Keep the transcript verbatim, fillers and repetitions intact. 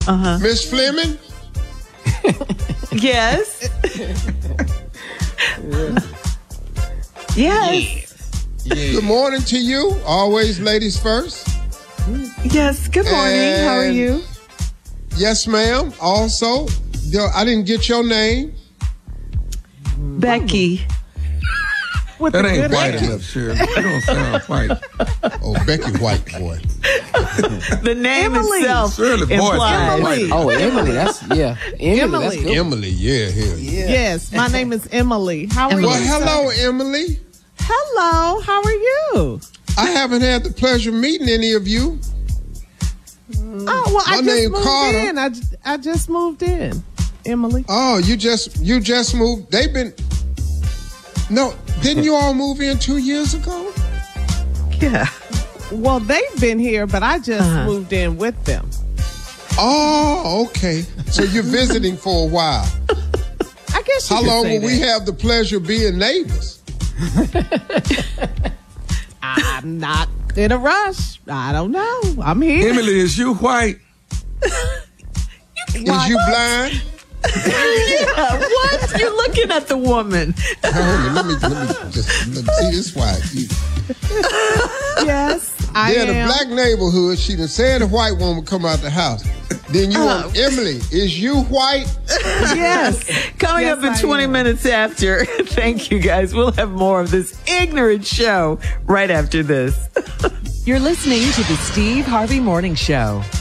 Uh-huh. Miss Fleming? Yes. Yes. Yeah. Good morning to you. Always ladies first. Yes. Good morning. And How are you? Yes, ma'am. Also, I didn't get your name. Becky. With That the ain't good white hair. enough, Shirley. That don't sound white. Oh, Becky White, boy. The name Emily. itself Shirley Boyd implies. sound white. Emily. Oh, Emily, that's, yeah. Emily, Emily. that's good. Emily, yeah, yeah. Yes, my name is Emily. How are Emily. you? Well, sir? hello, Emily. Hello. How are you? I haven't had the pleasure of meeting any of you. Oh, well, I My just name moved Carter. in. I, j- I just moved in. Emily. Oh, you just you just moved. They've been. No, didn't you all move in two years ago? Yeah. Well, they've been here, but I just Uh-huh. moved in with them. Oh, okay. So you're visiting for a while. I guess you How could long say will we that. have the pleasure of being neighbors? I'm not in a rush. I don't know. I'm here. Emily, is you white? Is you blind? Yeah, what? You're looking at the woman. Hold on, let me let me just let me see this white. You- Yes, I Yeah, the am. black neighborhood. She done said a white woman come out the house. Then you want Emily? Is you white? Yes. Coming Yes, up in I twenty am. minutes after. Thank you, guys. We'll have more of this ignorant show right after this. You're listening to the Steve Harvey Morning Show.